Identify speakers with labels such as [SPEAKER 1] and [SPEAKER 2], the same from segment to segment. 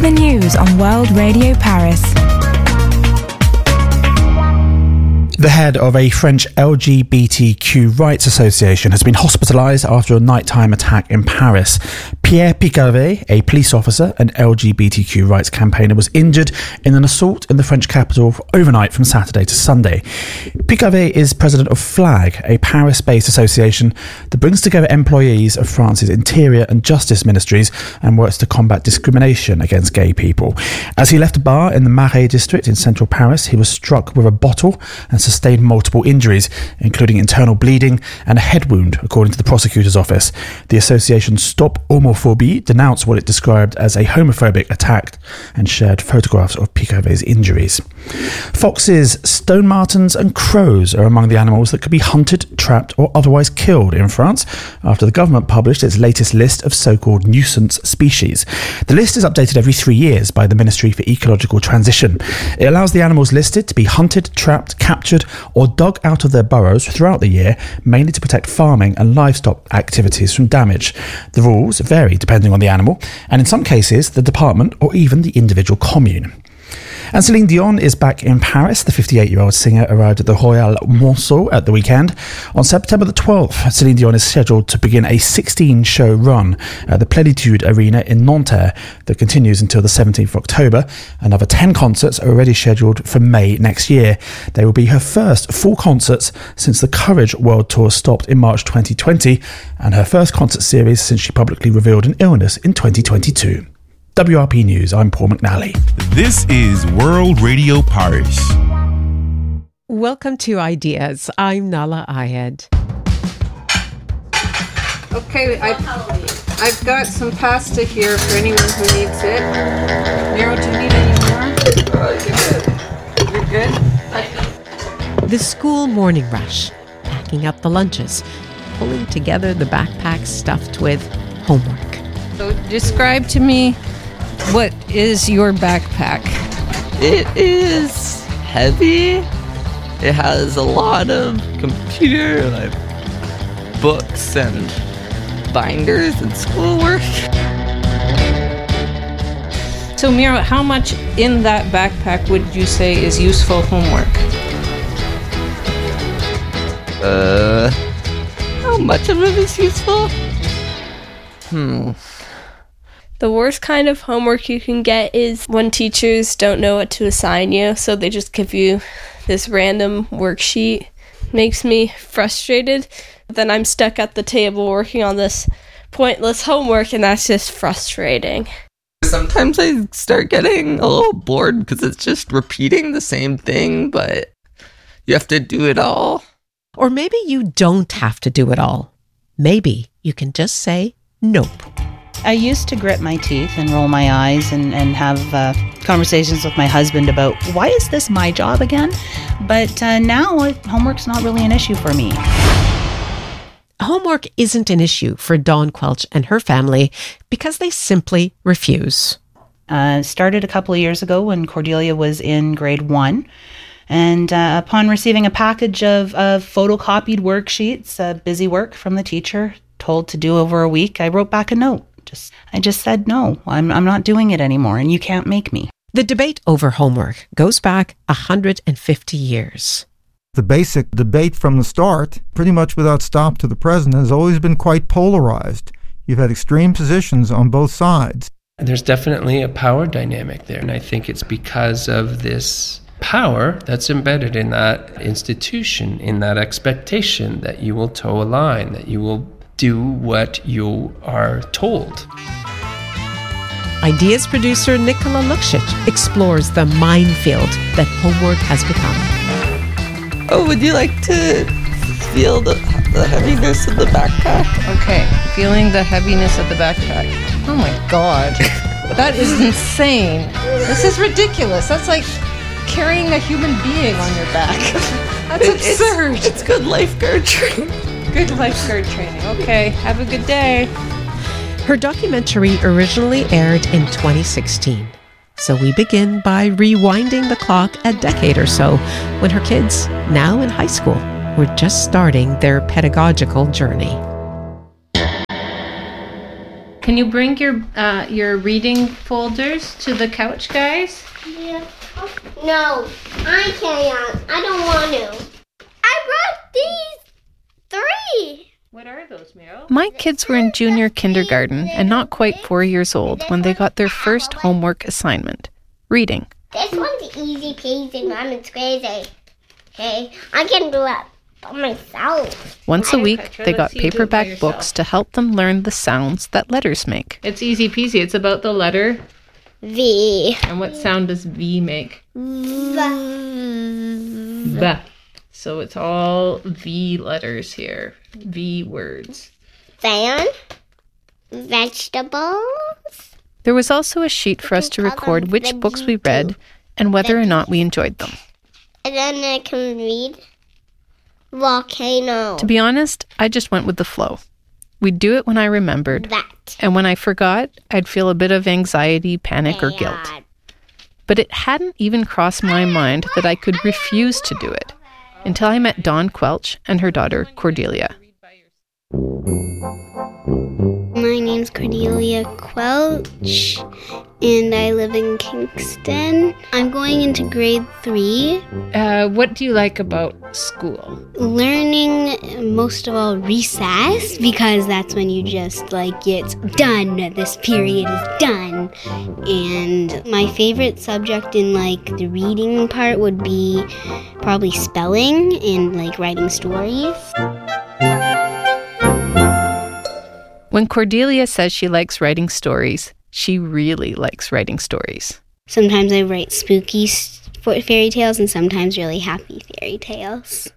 [SPEAKER 1] the news on World Radio Paris.
[SPEAKER 2] The head of a French LGBTQ rights association has been hospitalised after a nighttime attack in Paris. Pierre Picavet, a police officer and LGBTQ rights campaigner, was injured in an assault in the French capital overnight from Saturday to Sunday. Picavet is president of FLAG, a Paris-based association that brings together employees of France's interior and justice ministries and works to combat discrimination against gay people. As he left a bar in the Marais district in central Paris, he was struck with a bottle and sustained multiple injuries, including internal bleeding and a head wound, according to the prosecutor's office. The association Stop Homophobie denounced what it described as a homophobic attack and shared photographs of Picavet's injuries. Foxes, stone martens and crows are among the animals that could be hunted, trapped or otherwise killed in France after the government published its latest list of so-called nuisance species. The list is updated every 3 years by the Ministry for Ecological Transition. It allows the animals listed to be hunted, trapped, captured or dug out of their burrows throughout the year, mainly to protect farming and livestock activities from damage. The rules vary depending on the animal, and in some cases, the department or even the individual commune. And Celine Dion is back in Paris. The 58-year-old singer arrived at the Royal Monceau at the weekend. On September the 12th, Celine Dion is scheduled to begin a 16-show run at the Plénitude Arena in Nanterre that continues until the 17th of October. Another 10 concerts are already scheduled for May next year. They will be her first full concerts since the Courage World Tour stopped in March 2020 and her first concert series since she publicly revealed an illness in 2022. WRP News, I'm Paul McNally.
[SPEAKER 3] This is World Radio Paris.
[SPEAKER 4] Welcome to Ideas. I'm Nala Ayed.
[SPEAKER 5] Okay, I've got some pasta here for anyone who needs it. Nero, do you need any more? You're good?
[SPEAKER 4] The school morning rush, packing up the lunches, pulling together the backpacks stuffed with homework.
[SPEAKER 5] So describe to me, what is your backpack?
[SPEAKER 6] It is heavy. It has a lot of computer, like books and binders and schoolwork.
[SPEAKER 5] So Mira, how much in that backpack would you say is useful homework?
[SPEAKER 6] How much of it is useful?
[SPEAKER 7] The worst kind of homework you can get is when teachers don't know what to assign you, so they just give you this random worksheet. Makes me frustrated. Then I'm stuck at the table working on this pointless homework, and that's just frustrating.
[SPEAKER 6] Sometimes I start getting a little bored because it's just repeating the same thing, but you have to do it all.
[SPEAKER 4] Or maybe you don't have to do it all. Maybe you can just say nope.
[SPEAKER 8] I used to grit my teeth and roll my eyes and have conversations with my husband about, why is this my job again? But now homework's not really an issue for me.
[SPEAKER 4] Homework isn't an issue for Dawn Quelch and her family because they simply refuse.
[SPEAKER 8] Started a couple of years ago when Cordelia was in grade 1. And upon receiving a package of photocopied worksheets, busy work from the teacher, told to do over a week, I wrote back a note. I just said, no, I'm not doing it anymore, and you can't make me.
[SPEAKER 4] The debate over homework goes back 150 years.
[SPEAKER 9] The basic debate from the start, pretty much without stop to the present, has always been quite polarized. You've had extreme positions on both sides.
[SPEAKER 10] There's definitely a power dynamic there, and I think it's because of this power that's embedded in that institution, in that expectation that you will toe a line, that you will do what you are told.
[SPEAKER 4] Ideas producer Nicola Luksic explores the minefield that homework has become.
[SPEAKER 6] Oh, would you like to feel the heaviness of the backpack?
[SPEAKER 5] Okay, feeling the heaviness of the backpack. Oh my God. That is insane. This is ridiculous. That's like carrying a human being on your back. That's absurd.
[SPEAKER 6] It's good lifeguard training.
[SPEAKER 5] Good lifeguard training. Okay, have a good day.
[SPEAKER 4] Her documentary originally aired in 2016. So we begin by rewinding the clock a decade or so when her kids, now in high school, were just starting their pedagogical journey.
[SPEAKER 5] Can you bring your reading folders to the couch, guys?
[SPEAKER 11] Yeah. No, I can't. I don't want to. I brought these 3.
[SPEAKER 5] What are those, Meryl?
[SPEAKER 4] My kids were in junior kindergarten and not quite 4 years old when they got their first homework assignment, reading.
[SPEAKER 11] This one's easy peasy, Mom. It's crazy. Okay, I can do it by myself.
[SPEAKER 4] Once a week, they got paperback books to help them learn the sounds that letters make.
[SPEAKER 5] It's easy peasy. It's about the letter
[SPEAKER 11] V.
[SPEAKER 5] And what sound does V make?
[SPEAKER 11] V.
[SPEAKER 5] So it's all V letters here. V words.
[SPEAKER 11] Fan. Vegetables.
[SPEAKER 4] There was also a sheet for us to record which books we read and whether or not we enjoyed them.
[SPEAKER 11] And then I can read volcano.
[SPEAKER 4] To be honest, I just went with the flow. We'd do it when I remembered.
[SPEAKER 11] That.
[SPEAKER 4] And when I forgot, I'd feel a bit of anxiety, panic, or guilt. But it hadn't even crossed my mind that I could refuse to do it until I met Dawn Quelch and her daughter, Cordelia.
[SPEAKER 11] My name's Cordelia Quelch, and I live in Kingston. I'm going into grade 3.
[SPEAKER 5] What do you like about school?
[SPEAKER 11] Learning, most of all, recess, because that's when you just, it's done. This period is done. And my favorite subject in, the reading part would be probably spelling and, writing stories.
[SPEAKER 4] When Cordelia says she likes writing stories, she really likes writing stories.
[SPEAKER 11] Sometimes I write spooky fairy tales and sometimes really happy fairy tales.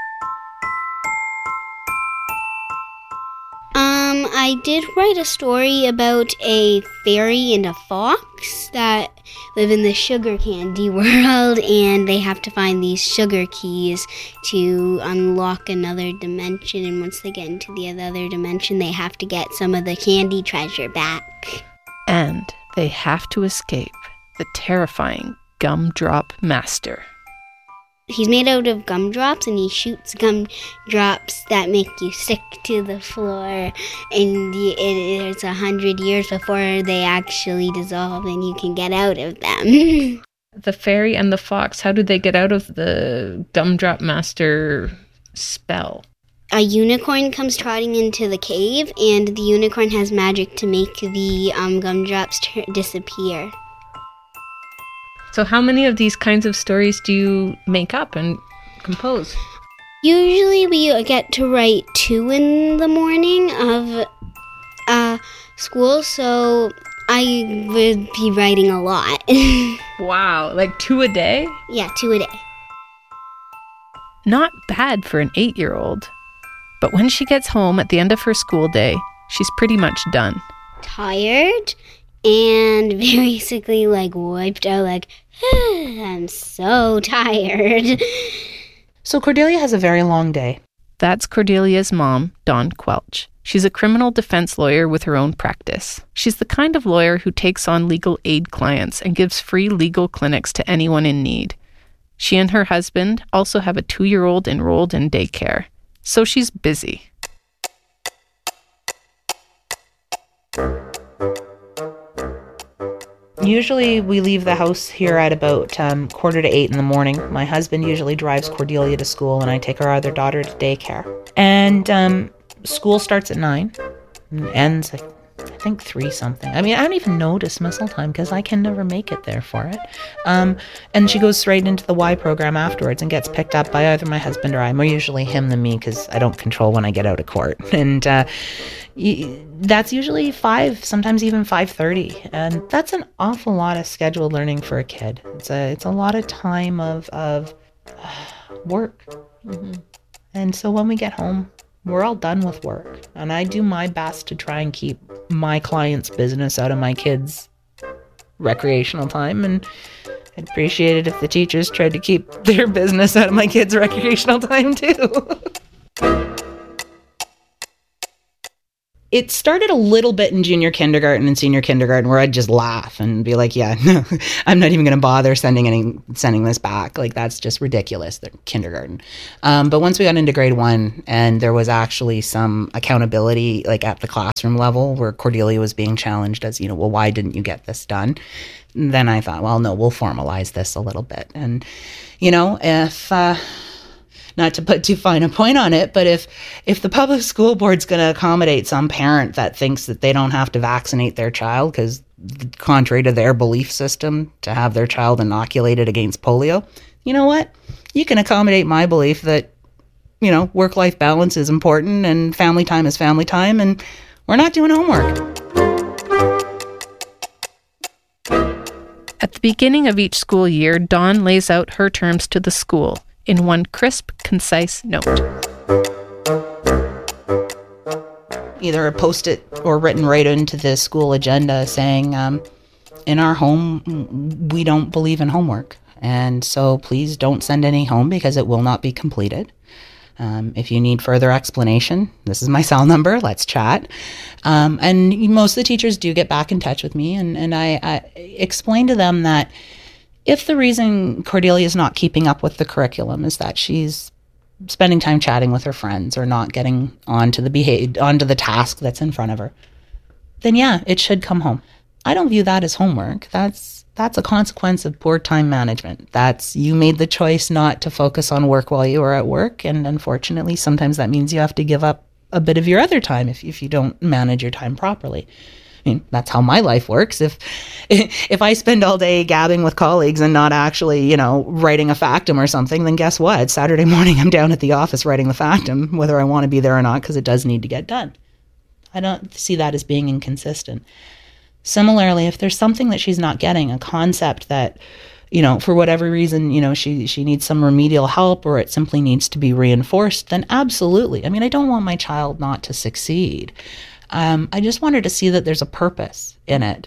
[SPEAKER 11] I did write a story about a fairy and a fox that live in the sugar candy world, and they have to find these sugar keys to unlock another dimension, and once they get into the other dimension, they have to get some of the candy treasure back.
[SPEAKER 4] And they have to escape the terrifying Gumdrop Master.
[SPEAKER 11] He's made out of gumdrops, and he shoots gumdrops that make you stick to the floor, and it's 100 years before they actually dissolve and you can get out of them.
[SPEAKER 5] The fairy and the fox, how do they get out of the Gumdrop Master spell?
[SPEAKER 11] A unicorn comes trotting into the cave, and the unicorn has magic to make the gumdrops disappear.
[SPEAKER 5] So how many of these kinds of stories do you make up and compose?
[SPEAKER 11] Usually we get to write 2 in the morning of school, so I would be writing a lot.
[SPEAKER 5] Wow, 2 a day?
[SPEAKER 11] Yeah, 2 a day.
[SPEAKER 4] Not bad for an 8-year-old. But when she gets home at the end of her school day, she's pretty much done.
[SPEAKER 11] Tired and basically wiped out, I'm so tired.
[SPEAKER 8] So Cordelia has a very long day.
[SPEAKER 4] That's Cordelia's mom, Dawn Quelch. She's a criminal defense lawyer with her own practice. She's the kind of lawyer who takes on legal aid clients and gives free legal clinics to anyone in need. She and her husband also have a 2-year-old enrolled in daycare. So she's busy.
[SPEAKER 8] Usually we leave the house here at about 7:45 in the morning. My husband usually drives Cordelia to school, and I take our other daughter to daycare. And school starts at 9 and ends at, I think, 3 something. I mean, I don't even know dismissal time because I can never make it there for it. And she goes straight into the Y program afterwards and gets picked up by either my husband or I. More usually him than me because I don't control when I get out of court. And that's usually 5, sometimes even 5:30. And that's an awful lot of scheduled learning for a kid. It's a lot of time of work. Mm-hmm. And so when we get home, we're all done with work, and I do my best to try and keep my client's business out of my kids' recreational time, and I'd appreciate it if the teachers tried to keep their business out of my kids' recreational time too. It started a little bit in junior kindergarten and senior kindergarten where I'd just laugh and be like, yeah, no, I'm not even going to bother sending this back. Like, that's just ridiculous. They're kindergarten. But once we got into grade 1 and there was actually some accountability, like at the classroom level, where Cordelia was being challenged as, well, why didn't you get this done? Then I thought, well, no, we'll formalize this a little bit. And, if... not to put too fine a point on it, but if the public school board's going to accommodate some parent that thinks that they don't have to vaccinate their child because contrary to their belief system to have their child inoculated against polio, you know what? You can accommodate my belief that, work-life balance is important and family time is family time, and we're not doing homework.
[SPEAKER 4] At the beginning of each school year, Dawn lays out her terms to the school in one crisp, concise note.
[SPEAKER 8] Either a post-it or written right into the school agenda saying, in our home, we don't believe in homework. And so please don't send any home because it will not be completed. If you need further explanation, this is my cell number, let's chat. And most of the teachers do get back in touch with me, and I explain to them that if the reason Cordelia is not keeping up with the curriculum is that she's spending time chatting with her friends or not getting onto the task that's in front of her, then yeah, it should come home. I don't view that as homework. That's a consequence of poor time management. That's, you made the choice not to focus on work while you were at work, and unfortunately, sometimes that means you have to give up a bit of your other time if you don't manage your time properly. I mean, that's how my life works. If I spend all day gabbing with colleagues and not actually, writing a factum or something, then guess what? Saturday morning, I'm down at the office writing the factum, whether I want to be there or not, because it does need to get done. I don't see that as being inconsistent. Similarly, if there's something that she's not getting, a concept that, for whatever reason, she needs some remedial help or it simply needs to be reinforced, then absolutely. I mean, I don't want my child not to succeed. I just want her to see that there's a purpose in it.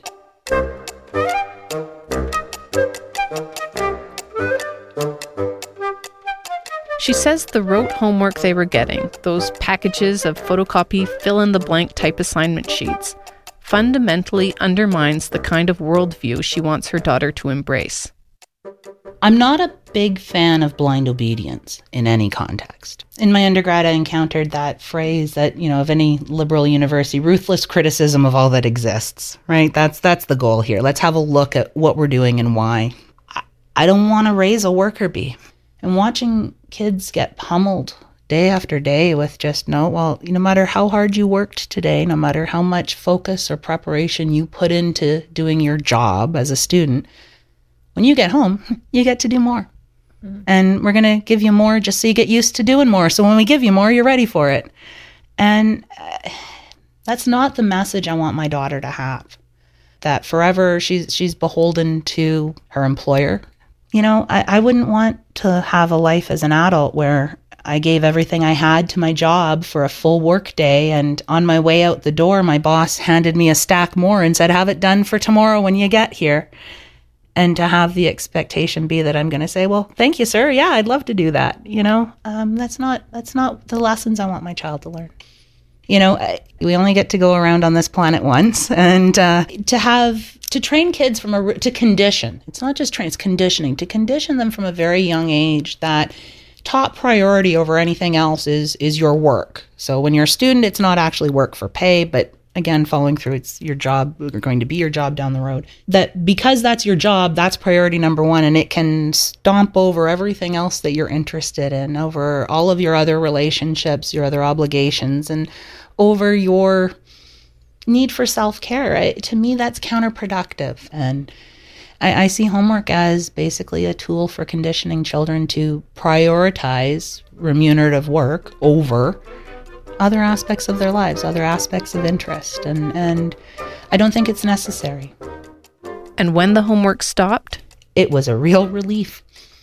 [SPEAKER 4] She says the rote homework they were getting, those packages of photocopy fill-in-the-blank type assignment sheets, fundamentally undermines the kind of worldview she wants her daughter to embrace.
[SPEAKER 8] I'm not a big fan of blind obedience in any context. In my undergrad, I encountered that phrase that, of any liberal university, ruthless criticism of all that exists, right? That's the goal here. Let's have a look at what we're doing and why. I don't want to raise a worker bee. And watching kids get pummeled day after day with just, no matter how hard you worked today, no matter how much focus or preparation you put into doing your job as a student, when you get home, you get to do more. Mm-hmm. And we're going to give you more just so you get used to doing more. So when we give you more, you're ready for it. And that's not the message I want my daughter to have. That forever she's beholden to her employer. I wouldn't want to have a life as an adult where I gave everything I had to my job for a full work day, and on my way out the door, my boss handed me a stack more and said, have it done for tomorrow when you get here. And to have the expectation be that I'm going to say, well, thank you, sir. Yeah, I'd love to do that. That's not the lessons I want my child to learn. We only get to go around on this planet once, and to train kids to condition. It's not just train, it's conditioning. To condition them from a very young age that top priority over anything else is your work. So when you're a student, it's not actually work for pay, but again, following through, it's your job, or going to be your job down the road. That because that's your job, that's priority number one, and it can stomp over everything else that you're interested in, over all of your other relationships, your other obligations, and over your need for self-care. To me, that's counterproductive. And I see homework as basically a tool for conditioning children to prioritize remunerative work over other aspects of their lives, other aspects of interest, and I don't think it's necessary.
[SPEAKER 4] And when the homework stopped?
[SPEAKER 8] It was a real relief.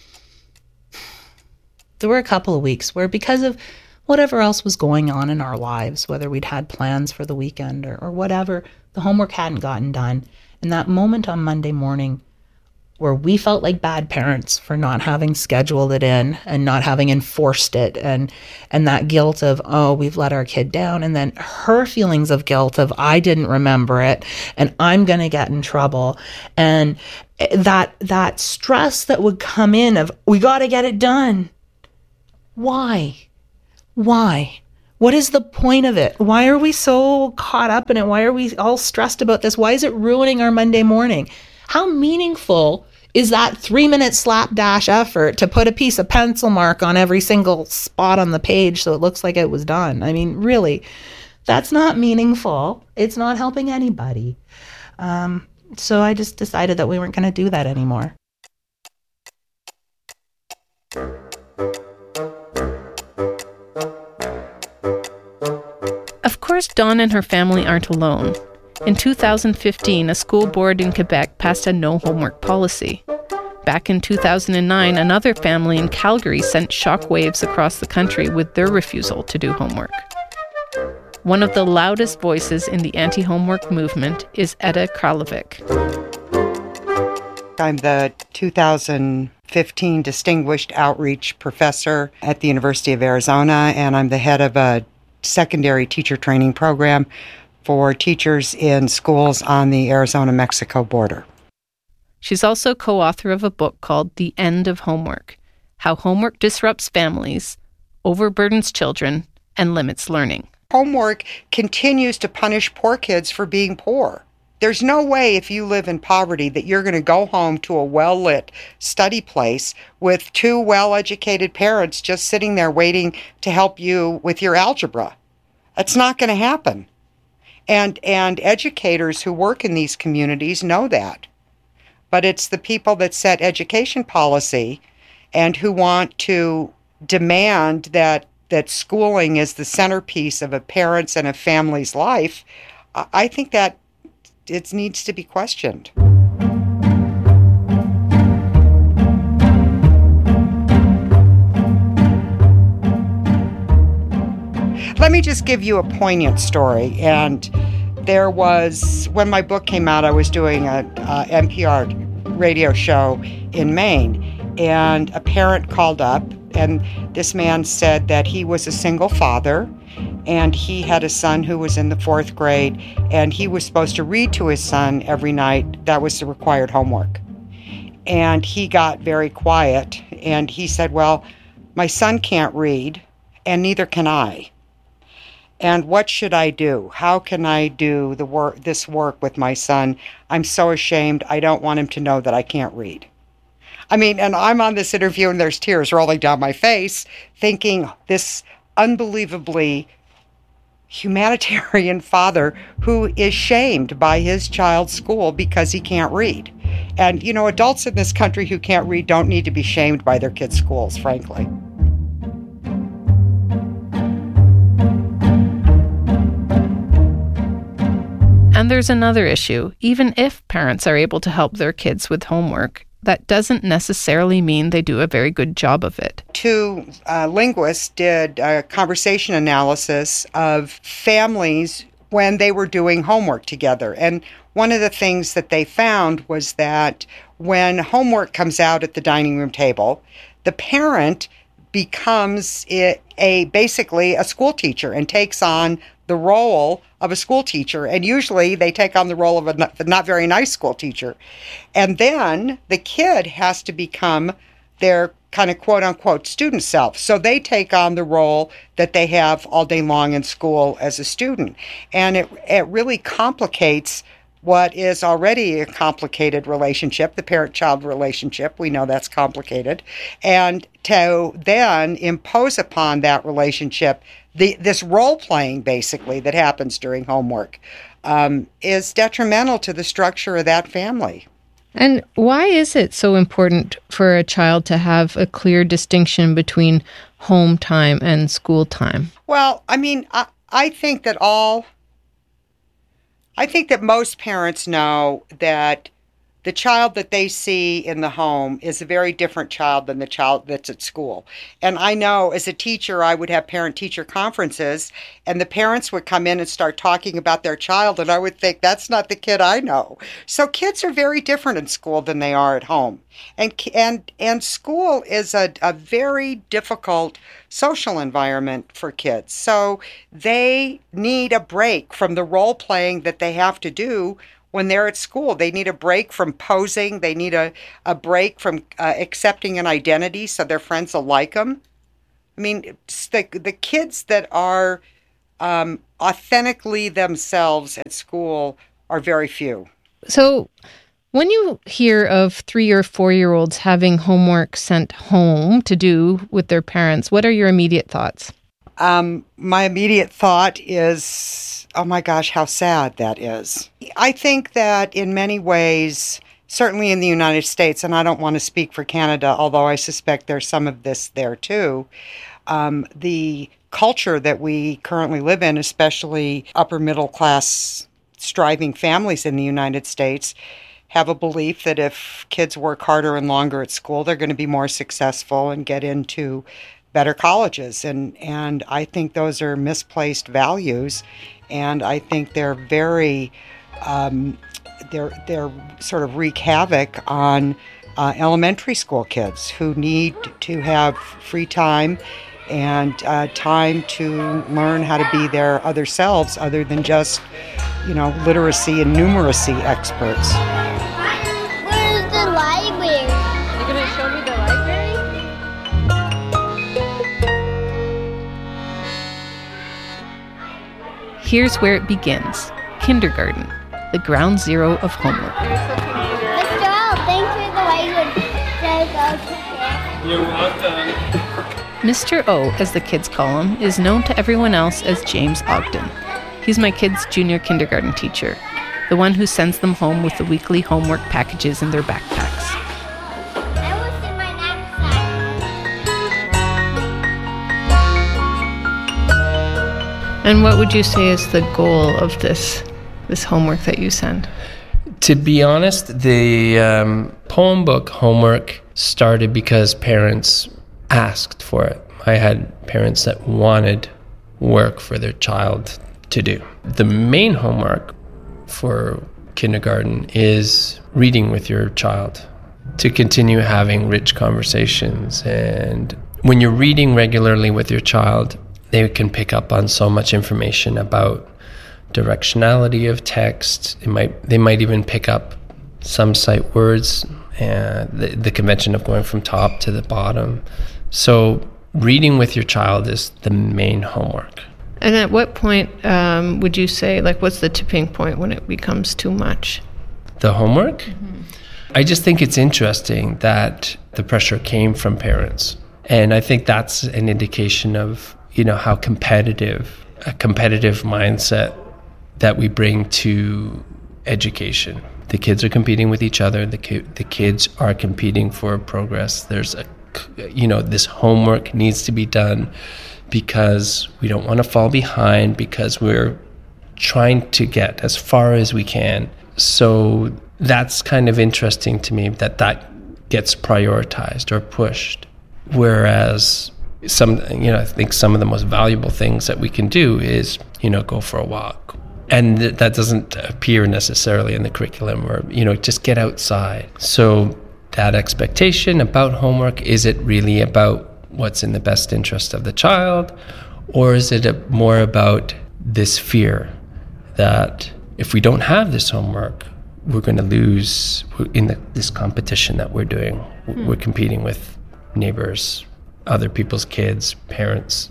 [SPEAKER 8] There were a couple of weeks where, because of whatever else was going on in our lives, whether we'd had plans for the weekend or whatever, the homework hadn't gotten done. And that moment on Monday morning where we felt like bad parents for not having scheduled it in and not having enforced it, and that guilt of, oh, we've let our kid down, and then her feelings of guilt of, I didn't remember it and I'm going to get in trouble, and that stress that would come in of, we got to get it done. Why? What is the point of it? Why are we so caught up in it? Why are we all stressed about this? Why is it ruining our Monday morning? How meaningful is that 3-minute slapdash effort to put a piece of pencil mark on every single spot on the page so it looks like it was done? I mean, really, that's not meaningful. It's not helping anybody. So I just decided that we weren't going to do that anymore.
[SPEAKER 4] Of course, Dawn and her family aren't alone. In 2015, a school board in Quebec passed a no homework policy. Back in 2009, another family in Calgary sent shockwaves across the country with their refusal to do homework. One of the loudest voices in the anti-homework movement is Etta Kralovic.
[SPEAKER 12] I'm the 2015 Distinguished Outreach Professor at the University of Arizona, and I'm the head of a secondary teacher training program for teachers in schools on the Arizona-Mexico border.
[SPEAKER 4] She's also co-author of a book called The End of Homework: How Homework Disrupts Families, Overburdens Children, and Limits Learning.
[SPEAKER 12] Homework continues to punish poor kids for being poor. There's no way, if you live in poverty, that you're going to go home to a well-lit study place with 2 well-educated parents just sitting there waiting to help you with your algebra. That's not going to happen. And educators who work in these communities know that. But it's the people that set education policy and who want to demand that schooling is the centerpiece of a parent's and a family's life. I think that it needs to be questioned. Let me just give you a poignant story. And there was, when my book came out, I was doing a NPR radio show in Maine, and a parent called up, and this man said that he was a single father, and he had a son who was in the 4th grade, and he was supposed to read to his son every night. That was the required homework. And he got very quiet, and he said, well, my son can't read, and neither can I. And what should I do? How can I do this work with my son? I'm so ashamed. I don't want him to know that I can't read. I mean, and I'm on this interview and there's tears rolling down my face, thinking this unbelievably humanitarian father who is shamed by his child's school because he can't read. And, you know, adults in this country who can't read don't need to be shamed by their kids' schools, frankly.
[SPEAKER 4] And there's another issue. Even if parents are able to help their kids with homework, that doesn't necessarily mean they do a very good job of it.
[SPEAKER 12] 2 linguists did a conversation analysis of families when they were doing homework together. And one of the things that they found was that when homework comes out at the dining room table, the parent becomes basically a school teacher and takes on the role of a school teacher. And usually they take on the role of a not very nice school teacher. And then the kid has to become their kind of quote unquote student self. So they take on the role that they have all day long in school as a student. And it really complicates what is already a complicated relationship, the parent-child relationship. We know that's complicated. And to then impose upon that relationship this role-playing, basically, that happens during homework is detrimental to the structure of that family.
[SPEAKER 4] And why is it so important for a child to have a clear distinction between home time and school time?
[SPEAKER 12] Well, I mean, I think that most parents know that the child that they see in the home is a very different child than the child that's at school. And I know as a teacher, I would have parent-teacher conferences, and the parents would come in and start talking about their child, and I would think, that's not the kid I know. So kids are very different in school than they are at home. And school is a very difficult social environment for kids. So they need a break from the role playing that they have to do when they're at school. They need a break from posing. They need a break from accepting an identity so their friends will like them. I mean, the kids that are authentically themselves at school are very few.
[SPEAKER 4] So when you hear of 3 or 4-year-olds having homework sent home to do with their parents, what are your immediate thoughts?
[SPEAKER 12] My immediate thought is, oh my gosh, how sad that is. I think that in many ways, certainly in the United States, and I don't want to speak for Canada, although I suspect there's some of this there too, the culture that we currently live in, especially upper middle class striving families in the United States, have a belief that if kids work harder and longer at school, they're going to be more successful and get into better colleges. And I think those are misplaced values. And I think they're very, they're sort of wreak havoc on elementary school kids who need to have free time and time to learn how to be their other selves other than just, literacy and numeracy experts.
[SPEAKER 11] Where's the library?
[SPEAKER 5] You're going to show me the library?
[SPEAKER 4] Here's where it begins. Kindergarten, the ground zero of homework.
[SPEAKER 11] Mr. L, thanks for the language.
[SPEAKER 10] You're welcome.
[SPEAKER 4] Mr. O, as the kids call him, is known to everyone else as James Ogden. He's my kids' junior kindergarten teacher, the one who sends them home with the weekly homework packages in their backpacks.
[SPEAKER 11] I will sit my knapsack.
[SPEAKER 4] And what would you say is the goal of this homework that you send?
[SPEAKER 10] To be honest, the poem book homework started because parents asked for it. I had parents that wanted work for their child to do. The main homework for kindergarten is reading with your child, to continue having rich conversations. And when you're reading regularly with your child, they can pick up on so much information about directionality of text. They might even pick up some sight words and the convention of going from top to the bottom. So reading with your child is the main homework.
[SPEAKER 4] And at what point would you say, what's the tipping point when it becomes too much?
[SPEAKER 10] The homework? Mm-hmm. I just think it's interesting that the pressure came from parents. And I think that's an indication of, how a competitive mindset that we bring to education. The kids are competing with each other. The kids are competing for progress. There's this homework needs to be done because we don't want to fall behind, because we're trying to get as far as we can. So that's kind of interesting to me that gets prioritized or pushed. Whereas I think some of the most valuable things that we can do is, go for a walk. And that doesn't appear necessarily in the curriculum, or, just get outside. So that expectation about homework, is it really about what's in the best interest of the child? Or is it more about this fear that if we don't have this homework, we're going to lose in this competition that we're doing? We're competing with neighbors, other people's kids, parents,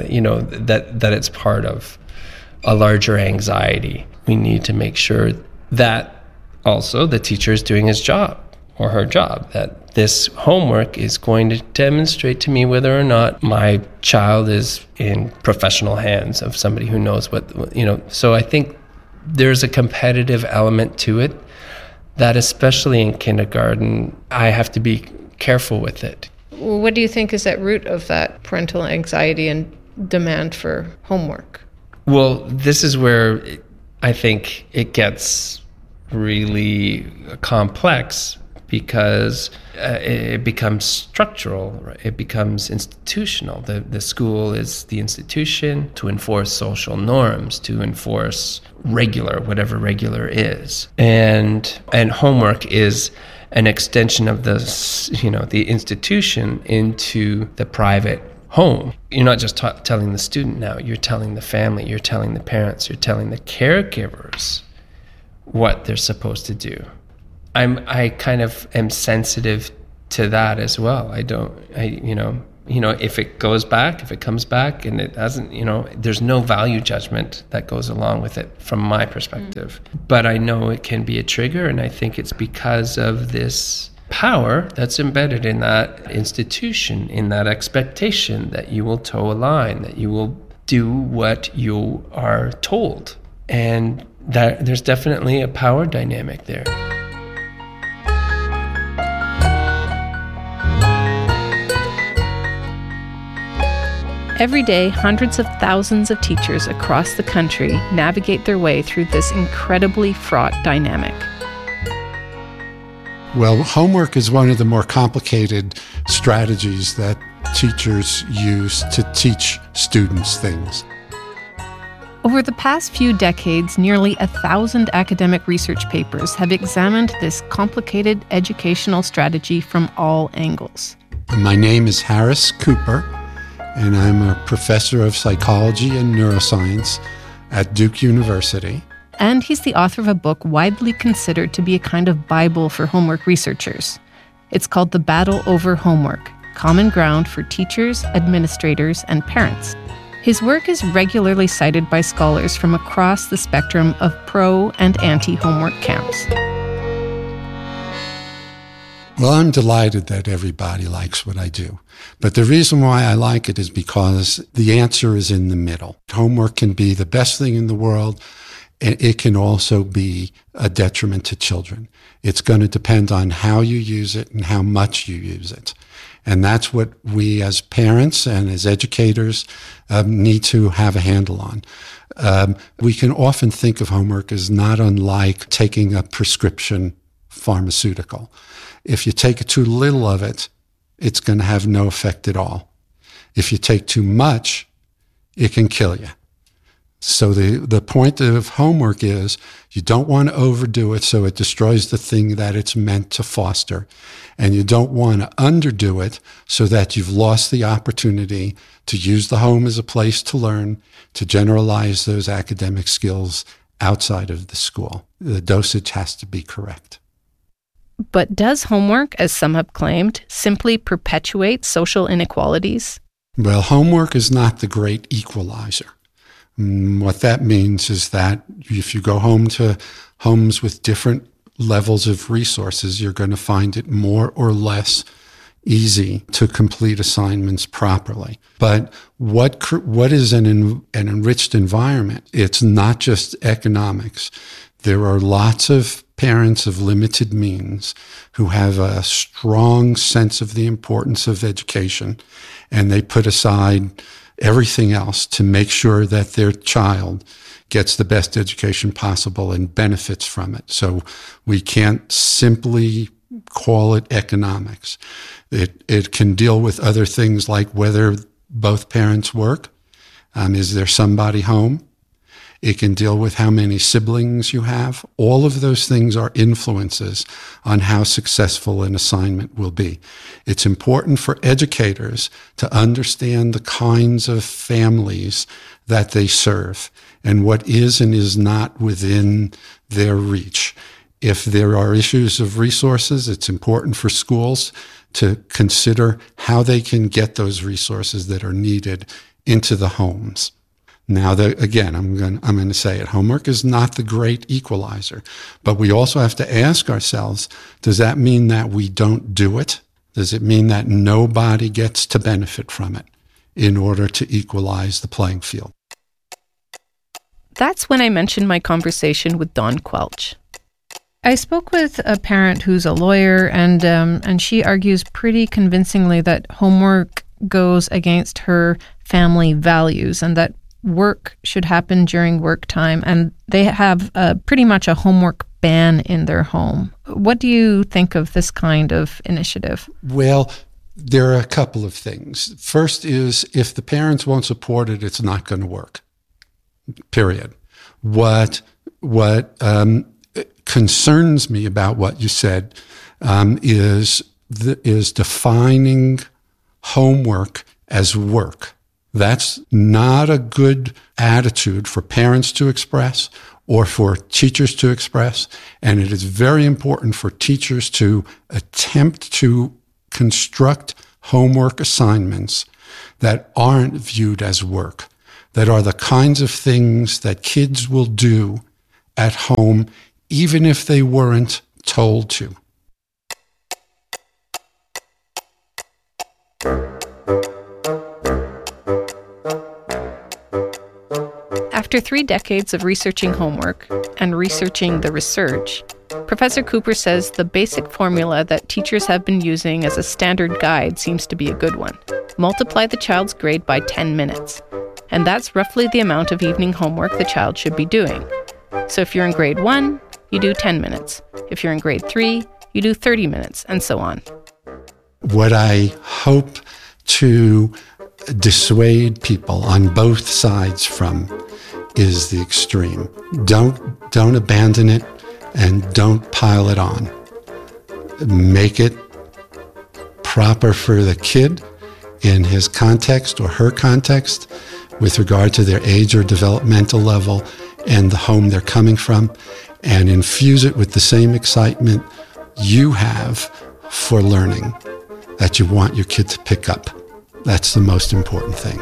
[SPEAKER 10] that it's part of a larger anxiety. We need to make sure that also the teacher is doing his job or her job, that this homework is going to demonstrate to me whether or not my child is in professional hands of somebody who knows what. So I think there's a competitive element to it that, especially in kindergarten, I have to be careful with it.
[SPEAKER 4] What do you think is at root of that parental anxiety and demand for homework?
[SPEAKER 10] Well, this is where I think it gets really complex because it becomes structural, right? It becomes institutional. The school is the institution to enforce social norms, to enforce regular, whatever regular is. And homework is an extension of the institution into the private home. You're not just telling the student now, you're telling the family, you're telling the parents, you're telling the caregivers what they're supposed to do. I kind of am sensitive to that as well. If it goes back, if it comes back and it doesn't, there's no value judgment that goes along with it from my perspective. But I know it can be a trigger, and I think it's because of this power that's embedded in that institution, in that expectation that you will toe a line, that you will do what you are told. And that there's definitely a power dynamic there.
[SPEAKER 4] Every day, hundreds of thousands of teachers across the country navigate their way through this incredibly fraught dynamic.
[SPEAKER 13] Well, homework is one of the more complicated strategies that teachers use to teach students things.
[SPEAKER 4] Over the past few decades, nearly 1,000 academic research papers have examined this complicated educational strategy from all angles.
[SPEAKER 13] My name is Harris Cooper, and I'm a professor of psychology and neuroscience at Duke University.
[SPEAKER 4] And he's the author of a book widely considered to be a kind of Bible for homework researchers. It's called The Battle Over Homework: Common Ground for Teachers, Administrators, and Parents. His work is regularly cited by scholars from across the spectrum of pro- and anti-homework camps.
[SPEAKER 13] Well, I'm delighted that everybody likes what I do. But the reason why I like it is because the answer is in the middle. Homework can be the best thing in the world, and it can also be a detriment to children. It's going to depend on how you use it and how much you use it. And that's what we as parents and as educators need to have a handle on. We can often think of homework as not unlike taking a prescription pharmaceutical. If you take too little of it, it's going to have no effect at all. If you take too much, it can kill you. So the point of homework is you don't want to overdo it so it destroys the thing that it's meant to foster. And you don't want to underdo it so that you've lost the opportunity to use the home as a place to learn, to generalize those academic skills outside of the school. The dosage has to be correct.
[SPEAKER 4] But does homework, as some have claimed, simply perpetuate social inequalities?
[SPEAKER 13] Well, homework is not the great equalizer. What that means is that if you go home to homes with different levels of resources, you're going to find it more or less easy to complete assignments properly. But what is an enriched environment? It's not just economics. There are lots of parents of limited means who have a strong sense of the importance of education, and they put aside everything else to make sure that their child gets the best education possible and benefits from it. So we can't simply call it economics. It can deal with other things like whether both parents work. Is there somebody home? It can deal with how many siblings you have. All of those things are influences on how successful an assignment will be. It's important for educators to understand the kinds of families that they serve and what is and is not within their reach. If there are issues of resources, it's important for schools to consider how they can get those resources that are needed into the homes. Now, again, I'm going to say it. Homework is not the great equalizer, but we also have to ask ourselves, does that mean that we don't do it? Does it mean that nobody gets to benefit from it in order to equalize the playing field?
[SPEAKER 4] That's when I mentioned my conversation with Dawn Quelch. I spoke with a parent who's a lawyer, and she argues pretty convincingly that homework goes against her family values and that work should happen during work time, and they have pretty much a homework ban in their home. What do you think of this kind of initiative?
[SPEAKER 13] Well, there are a couple of things. First is, if the parents won't support it, it's not going to work. Period. What concerns me about what you said is defining homework as work. That's not a good attitude for parents to express or for teachers to express. And it is very important for teachers to attempt to construct homework assignments that aren't viewed as work, that are the kinds of things that kids will do at home, even if they weren't told to.
[SPEAKER 4] After 3 decades of researching homework and researching the research, Professor Cooper says the basic formula that teachers have been using as a standard guide seems to be a good one. Multiply the child's grade by 10 minutes. And that's roughly the amount of evening homework the child should be doing. So if you're in grade 1, you do 10 minutes. If you're in grade 3, you do 30 minutes, and so on.
[SPEAKER 13] What I hope to dissuade people on both sides from is the extreme. Don't abandon it and don't pile it on. Make it proper for the kid in his context or her context with regard to their age or developmental level and the home they're coming from, and infuse it with the same excitement you have for learning that you want your kid to pick up. That's the most important thing.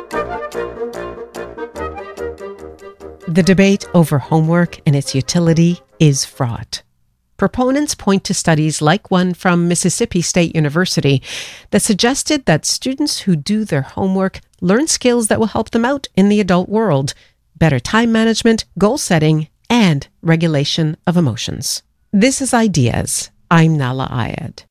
[SPEAKER 14] The debate over homework and its utility is fraught. Proponents point to studies like one from Mississippi State University that suggested that students who do their homework learn skills that will help them out in the adult world: better time management, goal setting, and regulation of emotions. This is Ideas. I'm Nahlah Ayed.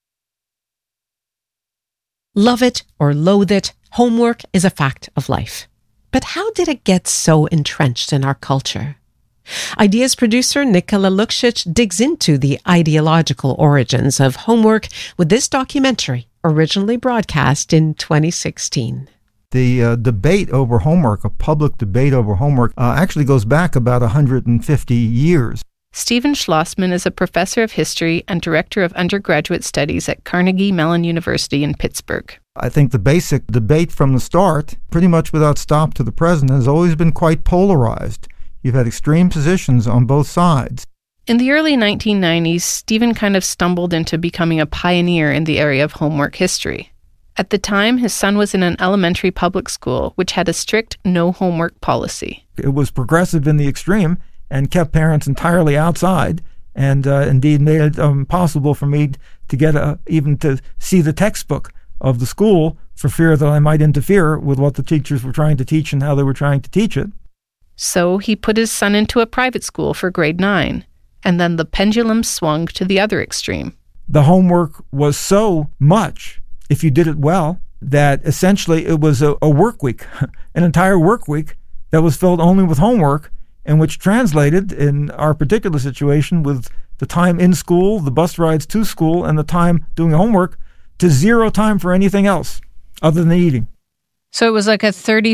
[SPEAKER 14] Love it or loathe it, homework is a fact of life. But how did it get so entrenched in our culture? Ideas producer Nicola Luksic digs into the ideological origins of homework with this documentary, originally broadcast in 2016.
[SPEAKER 9] The debate over homework, a public debate over homework, actually goes back about 150 years.
[SPEAKER 4] Stephen Schlossman is a professor of history and director of undergraduate studies at Carnegie Mellon University in Pittsburgh.
[SPEAKER 9] I think the basic debate from the start, pretty much without stop to the present, has always been quite polarized. You've had extreme positions on both sides.
[SPEAKER 4] In the early 1990s, Stephen kind of stumbled into becoming a pioneer in the area of homework history. At the time, his son was in an elementary public school, which had a strict no homework policy.
[SPEAKER 9] It was progressive in the extreme and kept parents entirely outside, and indeed made it impossible for me to get even to see the textbook of the school for fear that I might interfere with what the teachers were trying to teach and how they were trying to teach it.
[SPEAKER 4] So he put his son into a private school for grade 9, and then the pendulum swung to the other extreme.
[SPEAKER 9] The homework was so much, if you did it well, that essentially it was a work week, an entire work week that was filled only with homework, and which translated, in our particular situation, with the time in school, the bus rides to school, and the time doing homework, to zero time for anything else other than eating.
[SPEAKER 4] So it was like a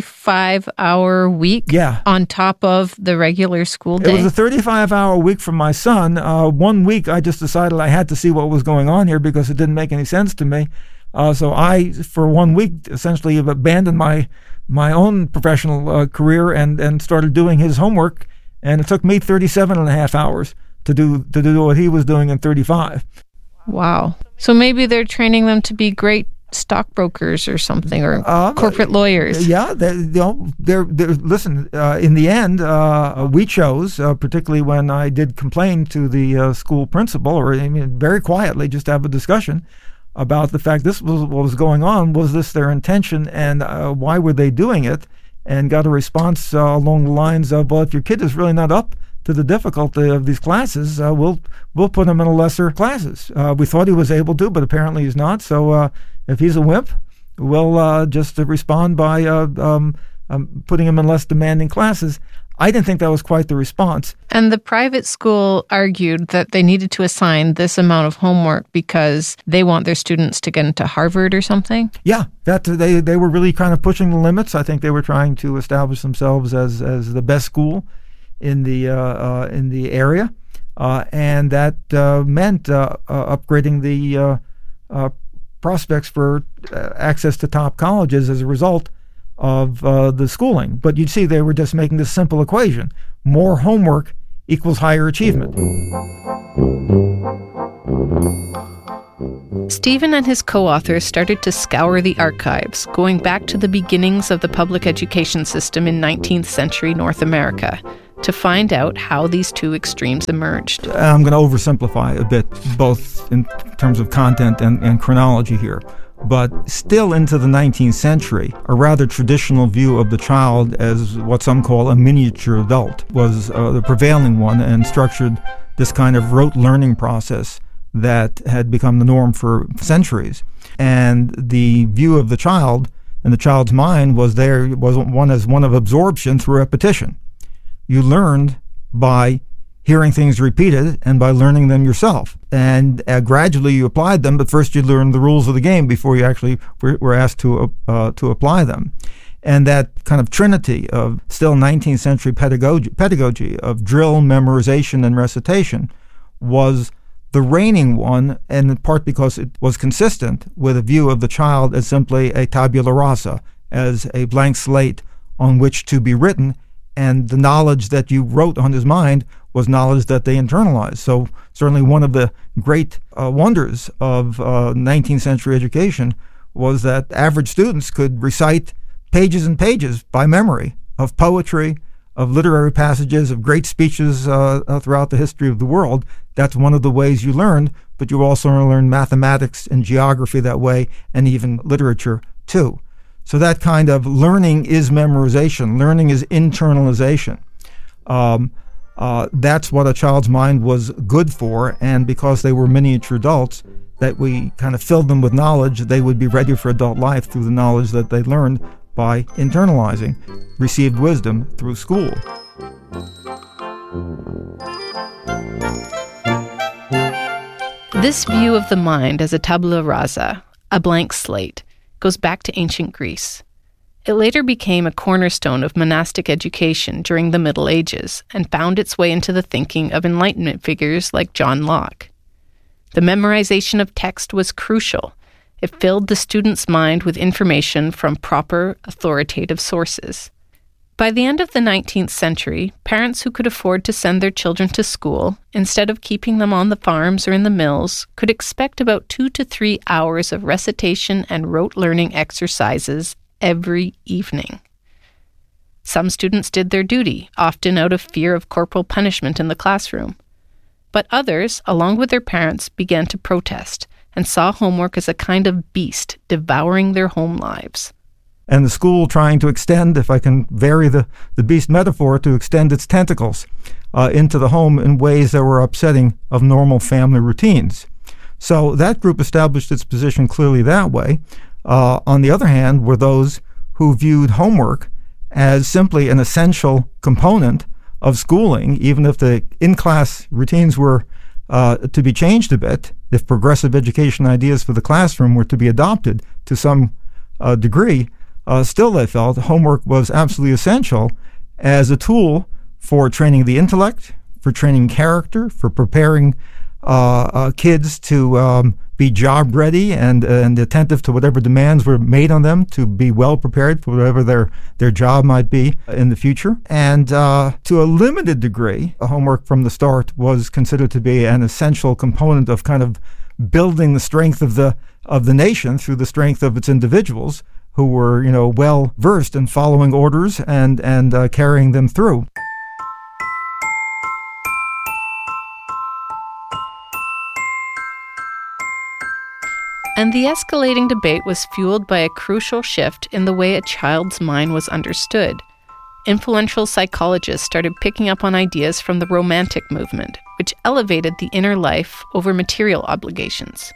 [SPEAKER 4] 35-hour week on top of the regular school day?
[SPEAKER 9] It was a 35-hour week for my son. 1 week, I just decided I had to see what was going on here because it didn't make any sense to me. So I, for 1 week, essentially abandoned my own professional career and started doing his homework. And it took me 37 and a half hours to do what he was doing in 35.
[SPEAKER 4] Wow. So maybe they're training them to be great stockbrokers or something, or corporate lawyers.
[SPEAKER 9] Yeah, listen, in the end, we chose, particularly when I did complain to the school principal, or very quietly just have a discussion about the fact this was what was going on. Was this their intention, and why were they doing it? And got a response along the lines of, well, if your kid is really not up to the difficulty of these classes, we'll put him in a lesser classes. We thought he was able to, but apparently he's not. So if he's a wimp, we'll just respond by putting them in less demanding classes. I didn't think that was quite the response.
[SPEAKER 4] And the private school argued that they needed to assign this amount of homework because they want their students to get into Harvard or something?
[SPEAKER 9] Yeah, that they were really kind of pushing the limits. I think they were trying to establish themselves as the best school in the area, and that meant upgrading the prospects for access to top colleges as a result of the schooling. But you'd see they were just making this simple equation. More homework equals higher achievement.
[SPEAKER 4] Stephen and his co-authors started to scour the archives, going back to the beginnings of the public education system in 19th century North America, to find out how these two extremes emerged.
[SPEAKER 9] I'm going to oversimplify a bit, both in terms of content and chronology here. But still into the 19th century, a rather traditional view of the child as what some call a miniature adult was the prevailing one, and structured this kind of rote learning process that had become the norm for centuries. And the view of the child and the child's mind was one of absorption through repetition. You learned by hearing things repeated and by learning them yourself. And gradually you applied them, but first you learned the rules of the game before you actually were asked to apply them. And that kind of trinity of still 19th century pedagogy of drill, memorization, and recitation was the reigning one, and in part because it was consistent with a view of the child as simply a tabula rasa, as a blank slate on which to be written, and the knowledge that you wrote on his mind was knowledge that they internalized. So certainly one of the great wonders of 19th century education was that average students could recite pages and pages by memory of poetry, of literary passages, of great speeches throughout the history of the world. That's one of the ways you learned, but you also learned mathematics and geography that way, and even literature too. So that kind of learning is memorization. Learning is internalization. That's what a child's mind was good for, and because they were miniature adults, that we kind of filled them with knowledge, they would be ready for adult life through the knowledge that they learned by internalizing received wisdom through school.
[SPEAKER 4] This view of the mind as a tabula rasa, a blank slate, goes back to ancient Greece. It later became a cornerstone of monastic education during the Middle Ages and found its way into the thinking of Enlightenment figures like John Locke. The memorization of text was crucial. It filled the student's mind with information from proper, authoritative sources. By the end of the 19th century, parents who could afford to send their children to school, instead of keeping them on the farms or in the mills, could expect about 2 to 3 hours of recitation and rote learning exercises every evening. Some students did their duty, often out of fear of corporal punishment in the classroom. But others, along with their parents, began to protest and saw homework as a kind of beast devouring their home lives.
[SPEAKER 9] And the school trying to extend, if I can vary the beast metaphor, to extend its tentacles into the home in ways that were upsetting of normal family routines. So that group established its position clearly that way. On the other hand, were those who viewed homework as simply an essential component of schooling, even if the in-class routines were to be changed a bit, if progressive education ideas for the classroom were to be adopted to some degree. Still, they felt homework was absolutely essential as a tool for training the intellect, for training character, for preparing kids to be job ready and attentive to whatever demands were made on them, to be well prepared for whatever their job might be in the future. And to a limited degree, homework from the start was considered to be an essential component of kind of building the strength of the nation through the strength of its individuals, who were, well versed in following orders and carrying them through.
[SPEAKER 4] And the escalating debate was fueled by a crucial shift in the way a child's mind was understood. Influential psychologists started picking up on ideas from the Romantic movement, which elevated the inner life over material obligations.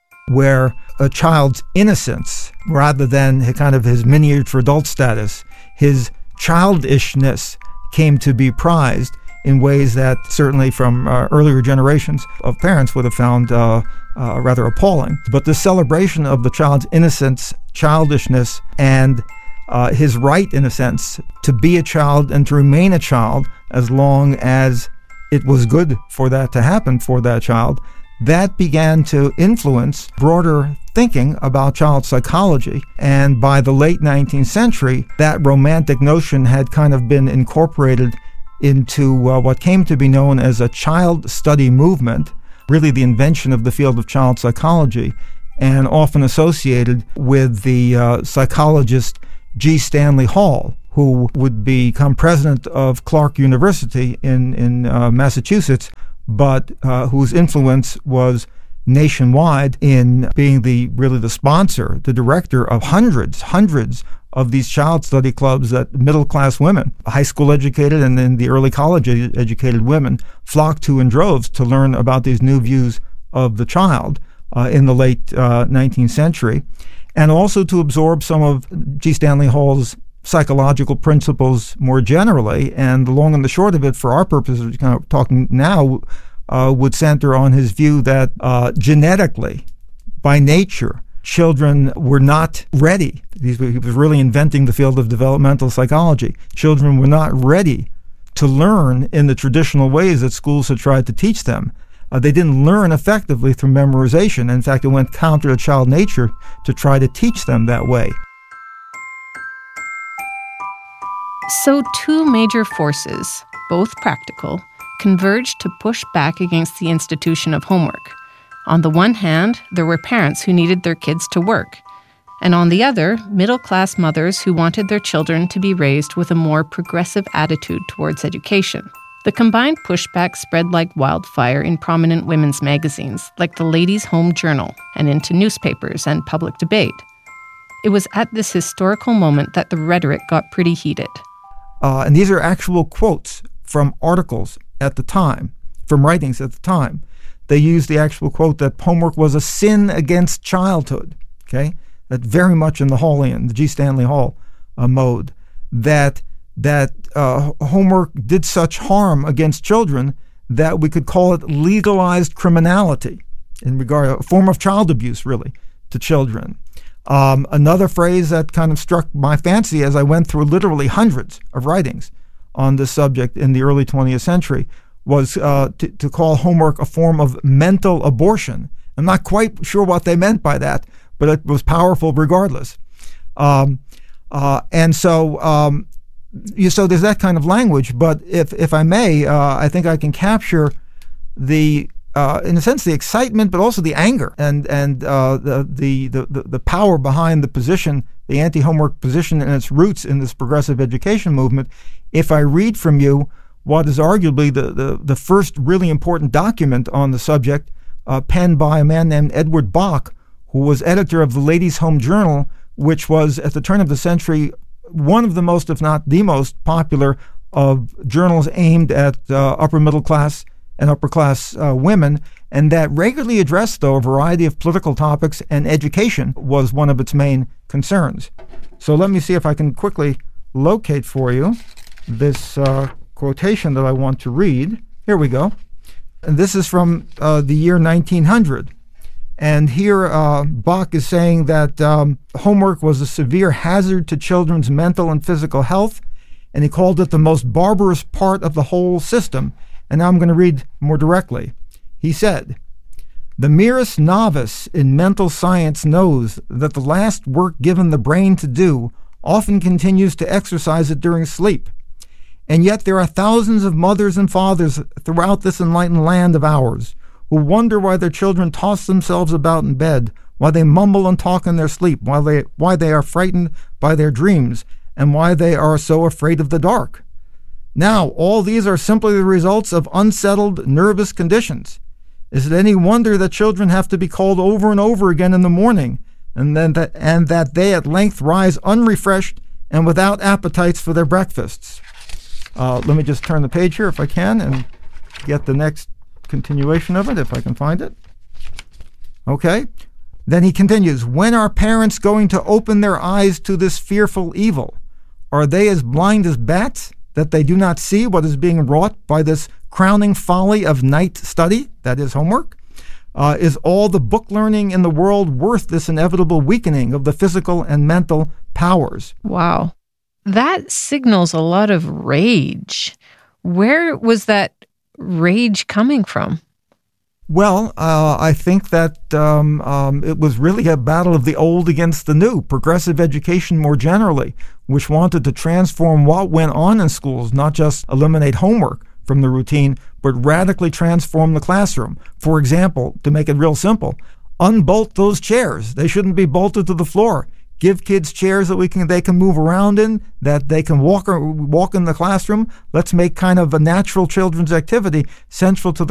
[SPEAKER 9] Where a child's innocence, rather than kind of his miniature adult status, his childishness came to be prized in ways that certainly from earlier generations of parents would have found rather appalling. But the celebration of the child's innocence, childishness, and his right, in a sense, to be a child and to remain a child as long as it was good for that to happen for that child, that began to influence broader thinking about child psychology. And by the late 19th century, that romantic notion had kind of been incorporated into what came to be known as a child study movement, really the invention of the field of child psychology, and often associated with the psychologist G. Stanley Hall, who would become president of Clark University in Massachusetts, but whose influence was nationwide in being the sponsor, the director of hundreds of these child study clubs that middle-class women, high school educated and then the early college educated women, flocked to in droves to learn about these new views of the child in the late 19th century, and also to absorb some of G. Stanley Hall's psychological principles more generally. And the long and the short of it, for our purposes, kind of talking now, would center on his view that genetically, by nature, children were not ready. He was really inventing the field of developmental psychology. Children were not ready to learn in the traditional ways that schools had tried to teach them. They didn't learn effectively through memorization. In fact, it went counter to child nature to try to teach them that way.
[SPEAKER 4] So two major forces, both practical, converged to push back against the institution of homework. On the one hand, there were parents who needed their kids to work, and on the other, middle-class mothers who wanted their children to be raised with a more progressive attitude towards education. The combined pushback spread like wildfire in prominent women's magazines, like the Ladies' Home Journal, and into newspapers and public debate. It was at this historical moment that the rhetoric got pretty heated.
[SPEAKER 9] And these are actual quotes from articles at the time, from writings at the time. They used the actual quote that homework was a sin against childhood, okay? That very much in the Hallian, the G. Stanley Hall mode, that homework did such harm against children that we could call it legalized criminality in regard to a form of child abuse, really, to children. Another phrase that kind of struck my fancy as I went through literally hundreds of writings on this subject in the early 20th century was to call homework a form of mental abortion. I'm not quite sure what they meant by that, but it was powerful regardless. And so there's that kind of language. But if I may, I think I can capture the in a sense the excitement, but also the anger and the power behind the position, the anti-homework position, and its roots in this progressive education movement. If I read from you what is arguably the first really important document on the subject, penned by a man named Edward Bach, who was editor of the Ladies' Home Journal, which was, at the turn of the century, one of the most, if not the most popular of journals aimed at upper middle class and upper class women, and that regularly addressed, though, a variety of political topics, and education was one of its main concerns. So let me see if I can quickly locate for you this quotation that I want to read. Here we go. And this is from the year 1900. And here Bach is saying that homework was a severe hazard to children's mental and physical health, and he called it the most barbarous part of the whole system. And now I'm going to read more directly. He said, "The merest novice in mental science knows that the last work given the brain to do often continues to exercise it during sleep. And yet there are thousands of mothers and fathers throughout this enlightened land of ours who wonder why their children toss themselves about in bed, why they mumble and talk in their sleep, why they are frightened by their dreams, and why they are so afraid of the dark. Now, all these are simply the results of unsettled nervous conditions. Is it any wonder that children have to be called over and over again in the morning, and that they at length rise unrefreshed and without appetites for their breakfasts?" Let me just turn the page here if I can and get the next continuation of it, if I can find it. Okay. Then he continues, "When are parents going to open their eyes to this fearful evil? Are they as blind as bats that they do not see what is being wrought by this crowning folly of night study, that is homework? Is all the book learning in the world worth this inevitable weakening of the physical and mental powers?
[SPEAKER 4] Wow. That signals a lot of rage. Where was that rage coming from?
[SPEAKER 9] Well, I think that it was really a battle of the old against the new, progressive education more generally, which wanted to transform what went on in schools, not just eliminate homework from the routine, but radically transform the classroom. For example, to make it real simple, unbolt those chairs. They shouldn't be bolted to the floor. Give kids chairs that they can move around in, that they can walk in the classroom. Let's make kind of a natural children's activity central to the